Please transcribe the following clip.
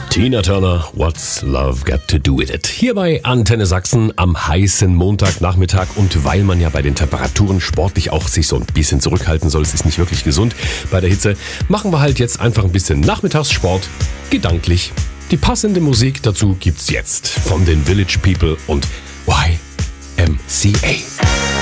Tina Turner, What's Love Got to Do With It? Hier bei Antenne Sachsen am heißen Montagnachmittag, und weil man ja bei den Temperaturen sportlich auch sich so ein bisschen zurückhalten soll, es ist nicht wirklich gesund bei der Hitze, machen wir halt jetzt einfach ein bisschen Nachmittagssport, gedanklich. Die passende Musik dazu gibt's jetzt von den Village People und YMCA.